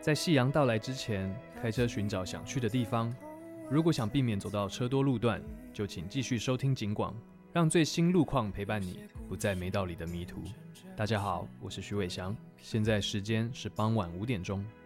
在夕阳到来之前，开车寻找想去的地方。如果想避免走到车多路段，就请继续收听警广，让最新路况陪伴你，不在没道理的迷途。大家好，我是徐伟翔，现在时间是傍晚5点钟。